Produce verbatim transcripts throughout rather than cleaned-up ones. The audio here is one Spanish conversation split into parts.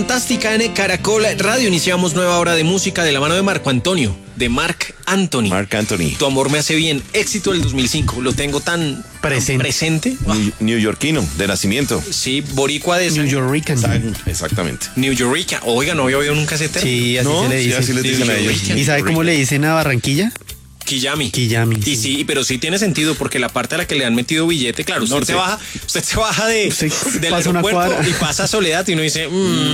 Fantástica en Caracol Radio. Iniciamos nueva hora de música de la mano de Marco Antonio, de Marc Anthony. Marc Anthony. Tu amor me hace bien. Éxito del dos mil cinco. Lo tengo tan presente. Tan presente. New, neoyorquino, de nacimiento. Sí, boricua de New Yorkican. Exactamente. New Yorkican. Oiga, no había oído nunca ese término. Sí, así No, se le sí, dice. así les dicen a ellos. ¿Y sabe cómo le dicen a Barranquilla? Quillami. Quillami. Y sí. sí, pero sí tiene sentido porque la parte a la que le han metido billete, claro, usted Norte. se baja, usted se baja de, Usted del pasa una aeropuerto cuadra. y pasa a Soledad y uno dice,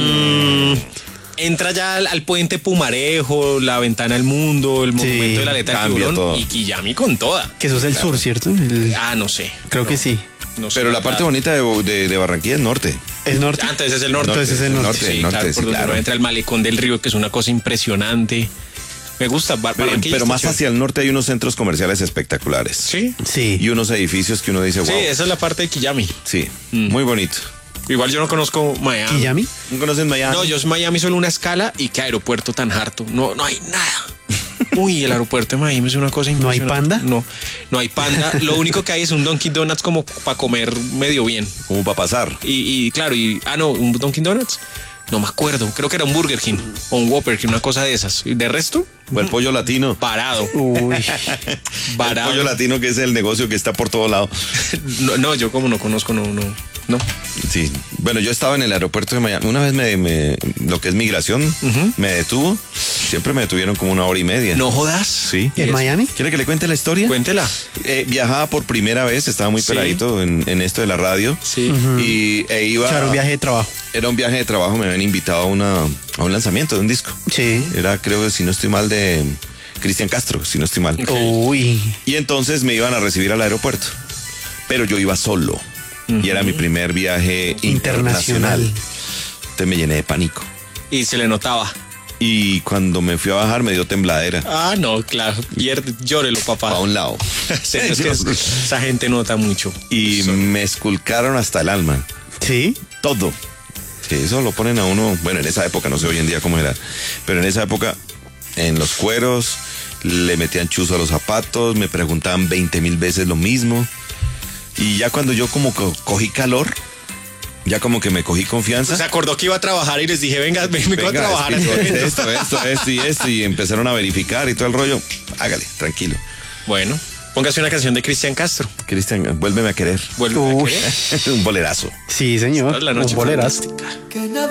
mmm, entra ya al, al puente Pumarejo, la ventana al mundo, el monumento de la aleta del cambia tiburón todo. y Quillami con toda. Que eso es el sur, ¿cierto? El- Ah, no sé. creo No, que sí. no sé. Pero la parte bonita de, de, de Barranquilla es norte. El norte. Ah, entonces es el norte. Entonces es el norte. Sí, norte, claro, sí, por donde claro. uno entra el malecón del río, que es una cosa impresionante. Me gusta. Bar- Pero, Barranquilla pero está más chévere. hacia el norte hay unos centros comerciales espectaculares. Sí. Sí. Y unos edificios que uno dice, Sí, wow. esa es la parte de Quillami. Sí, Mm. muy bonito. Igual yo no conozco Miami. ¿Quillami? ¿No conocen Miami? No, yo es Miami solo una escala y qué aeropuerto tan harto. No, no hay nada. Uy, el aeropuerto de Miami es una cosa ¿No hay impresionante. panda? No, no hay panda. Lo único que hay es un Dunkin' Donuts como para comer medio bien. Como para pasar. Y, y claro, y ah no, un Dunkin' Donuts. No me acuerdo, creo que era un Burger King o un Whopper King, una cosa de esas. Y de resto, O el pollo latino. parado. Uy. El Parado. pollo latino, que es el negocio que está por todo lado. No, no, yo como no conozco, no, no, no. Sí. Bueno, yo estaba en el aeropuerto de Miami. Una vez me, me- lo que es migración, Ujú. me detuvo. Siempre me detuvieron como una hora y media. No jodas. Sí. ¿En Miami? ¿Quiere que le cuente la historia? Cuéntela. Eh, viajaba por primera vez, estaba muy Sí. peladito en, en esto de la radio. Sí. Y e iba. O sea, era un viaje de trabajo. Era un viaje de trabajo, me habían invitado a, una, a un lanzamiento de un disco. Sí. Era, creo que si no estoy mal, de Cristian Castro, si no estoy mal. Ok. Uy. Y entonces me iban a recibir al aeropuerto. Pero yo iba solo. Y era mi primer viaje internacional. Internacional. Entonces me llené de pánico. Y se le notaba. Y cuando me fui a bajar me dio tembladera. Ah, no, claro. Pierde, llórelo, papá. A un lado. Sí, es que es- esa gente nota mucho. Y Eso. me esculcaron hasta el alma. Sí. Todo. Sí, eso lo ponen a uno, bueno, en esa época, no sé hoy en día cómo era, pero en esa época, en los cueros, le metían chuzo a los zapatos, me preguntaban veinte mil veces lo mismo. Y ya cuando yo como co- cogí calor, ya como que me cogí confianza. Se acordó que iba a trabajar y les dije, venga, vengo a Venga, trabajar. es que esto, esto, esto y esto, y empezaron a verificar y todo el rollo. Hágale, tranquilo. Bueno, póngase una canción de Cristian Castro. Cristian, vuélveme a querer. Vuelve a Uy. querer. Un bolerazo. Sí, señor. La noche Un bolerazo. fantástica.